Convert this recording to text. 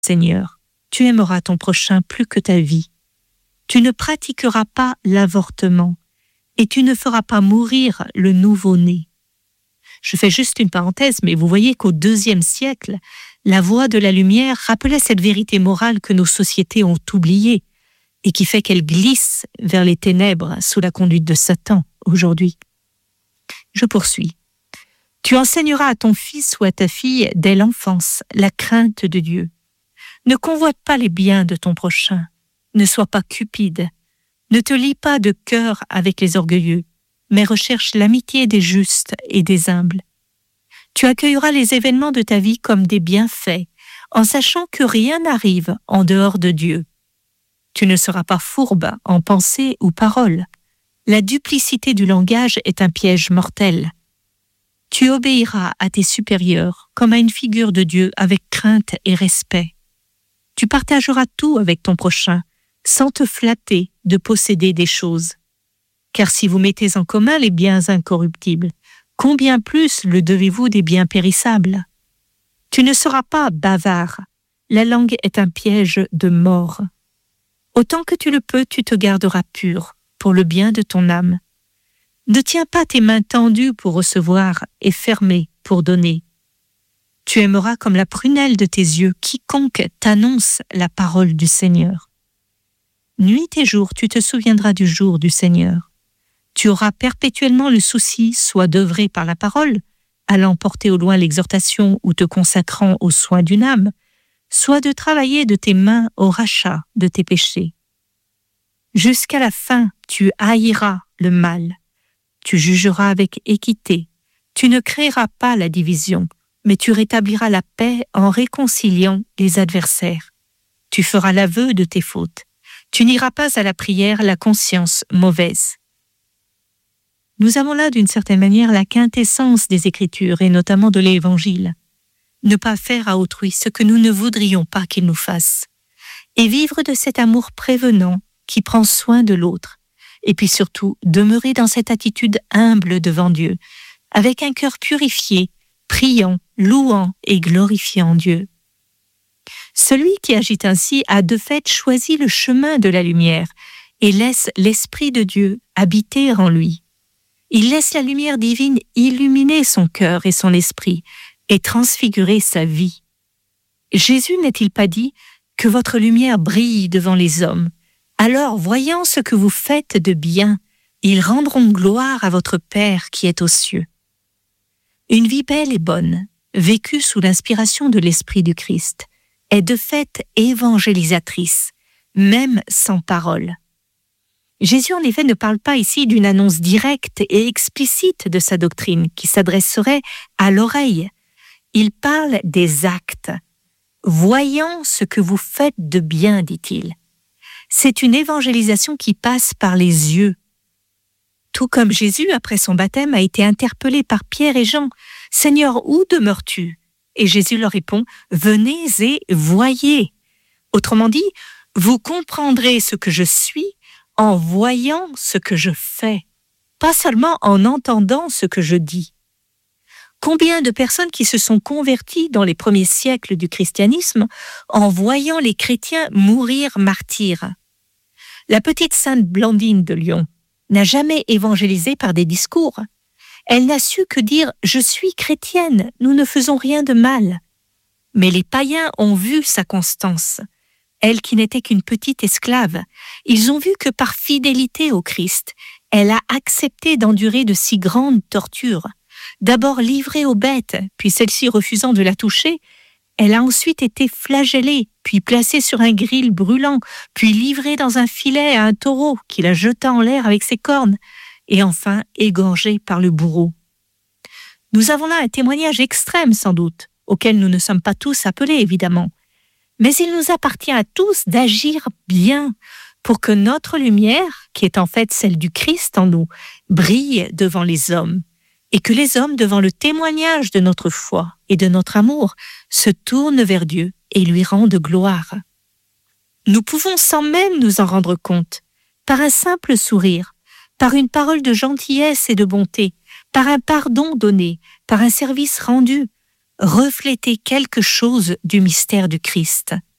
Seigneur, tu aimeras ton prochain plus que ta vie. Tu ne pratiqueras pas l'avortement et tu ne feras pas mourir le nouveau-né. Je fais juste une parenthèse, mais vous voyez qu'au IIe siècle, la voix de la lumière rappelait cette vérité morale que nos sociétés ont oubliée et qui fait qu'elles glissent vers les ténèbres sous la conduite de Satan aujourd'hui. Je poursuis. Tu enseigneras à ton fils ou à ta fille dès l'enfance la crainte de Dieu. Ne convoite pas les biens de ton prochain. Ne sois pas cupide. Ne te lie pas de cœur avec les orgueilleux, mais recherche l'amitié des justes et des humbles. Tu accueilleras les événements de ta vie comme des bienfaits, en sachant que rien n'arrive en dehors de Dieu. Tu ne seras pas fourbe en pensée ou parole. La duplicité du langage est un piège mortel. Tu obéiras à tes supérieurs comme à une figure de Dieu avec crainte et respect. Tu partageras tout avec ton prochain, sans te flatter de posséder des choses. Car si vous mettez en commun les biens incorruptibles, combien plus le devez-vous des biens périssables? Tu ne seras pas bavard. La langue est un piège de mort. Autant que tu le peux, tu te garderas pur pour le bien de ton âme. Ne tiens pas tes mains tendues pour recevoir et fermées pour donner. Tu aimeras comme la prunelle de tes yeux quiconque t'annonce la parole du Seigneur. Nuit et jour, tu te souviendras du jour du Seigneur. Tu auras perpétuellement le souci soit d'œuvrer par la parole, allant porter au loin l'exhortation ou te consacrant aux soins d'une âme, soit de travailler de tes mains au rachat de tes péchés. Jusqu'à la fin, tu haïras le mal. Tu jugeras avec équité. Tu ne créeras pas la division, mais tu rétabliras la paix en réconciliant les adversaires. Tu feras l'aveu de tes fautes. Tu n'iras pas à la prière la conscience mauvaise. Nous avons là d'une certaine manière la quintessence des Écritures et notamment de l'Évangile. Ne pas faire à autrui ce que nous ne voudrions pas qu'il nous fasse. Et vivre de cet amour prévenant qui prend soin de l'autre. Et puis surtout, demeurer dans cette attitude humble devant Dieu, avec un cœur purifié, priant, louant et glorifiant Dieu. Celui qui agit ainsi a de fait choisi le chemin de la lumière et laisse l'Esprit de Dieu habiter en lui. Il laisse la lumière divine illuminer son cœur et son esprit et transfigurer sa vie. Jésus n'a-t-il pas dit que votre lumière brille devant les hommes? Alors, voyant ce que vous faites de bien, ils rendront gloire à votre Père qui est aux cieux. Une vie belle et bonne, vécue sous l'inspiration de l'Esprit du Christ, est de fait évangélisatrice, même sans parole. Jésus, en effet, ne parle pas ici d'une annonce directe et explicite de sa doctrine qui s'adresserait à l'oreille. Il parle des actes. Voyant ce que vous faites de bien, dit-il. C'est une évangélisation qui passe par les yeux. Tout comme Jésus, après son baptême, a été interpellé par Pierre et Jean. « Seigneur, où demeures-tu » Et Jésus leur répond « Venez et voyez ». Autrement dit, vous comprendrez ce que je suis en voyant ce que je fais, pas seulement en entendant ce que je dis. Combien de personnes qui se sont converties dans les premiers siècles du christianisme en voyant les chrétiens mourir martyrs. La petite sainte Blandine de Lyon n'a jamais évangélisé par des discours. Elle n'a su que dire « Je suis chrétienne, nous ne faisons rien de mal ». Mais les païens ont vu sa constance. Elle qui n'était qu'une petite esclave, ils ont vu que par fidélité au Christ, elle a accepté d'endurer de si grandes tortures. D'abord livrée aux bêtes, puis celles-ci refusant de la toucher, elle a ensuite été flagellée, puis placée sur un gril brûlant, puis livrée dans un filet à un taureau qui la jeta en l'air avec ses cornes, et enfin égorgée par le bourreau. Nous avons là un témoignage extrême sans doute, auquel nous ne sommes pas tous appelés évidemment, mais il nous appartient à tous d'agir bien pour que notre lumière, qui est en fait celle du Christ en nous, brille devant les hommes, et que les hommes, devant le témoignage de notre foi et de notre amour, se tournent vers Dieu et lui rendent gloire. Nous pouvons sans même nous en rendre compte, par un simple sourire, par une parole de gentillesse et de bonté, par un pardon donné, par un service rendu, refléter quelque chose du mystère du Christ.